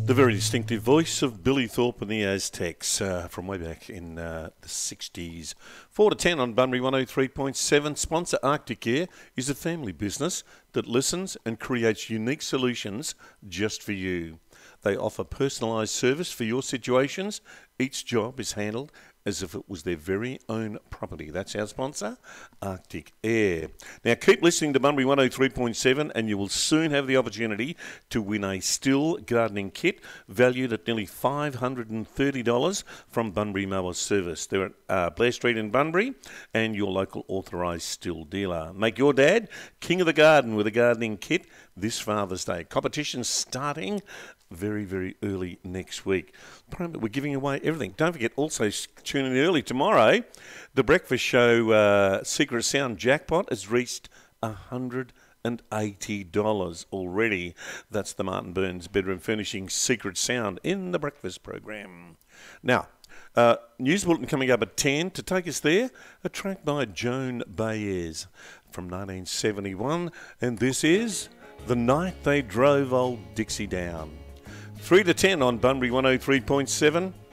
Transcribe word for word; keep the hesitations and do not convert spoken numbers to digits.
The very distinctive voice of Billy Thorpe and the Aztecs uh, from way back in uh, the sixties. four to ten on Bunbury one oh three point seven. Sponsor Arctic Air is a family business that listens and creates unique solutions just for you. They offer personalised service for your situations. Each job is handled as if it was their very own property. That's our sponsor, Arctic Air. Now, keep listening to Bunbury one oh three point seven and you will soon have the opportunity to win a Stihl gardening kit valued at nearly five hundred thirty dollars from Bunbury Mower Service. They're at uh, Blair Street in Bunbury and your local authorised Stihl dealer. Make your dad king of the garden with a gardening kit this Father's Day. Competition starting very, very early next week. We're giving away everything. Don't forget, also tune in early tomorrow. The Breakfast Show uh, Secret Sound jackpot has reached one hundred eighty dollars already. That's the Martin Burns Bedroom Furnishing Secret Sound in the breakfast program. Now, uh, news bulletin coming up at ten. To take us there, a track by Joan Baez from nineteen seventy-one. And this is The Night They Drove Old Dixie Down. three to ten on Bunbury one oh three point seven.